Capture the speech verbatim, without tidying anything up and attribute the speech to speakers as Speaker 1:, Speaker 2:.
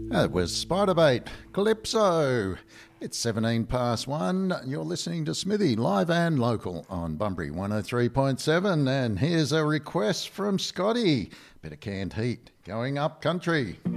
Speaker 1: That was Spiderbait, Calypso. It's seventeen past one. You're listening to Smithy, live and local on Bunbury one oh three point seven. And here's a request from Scotty. Bit of canned heat going up country.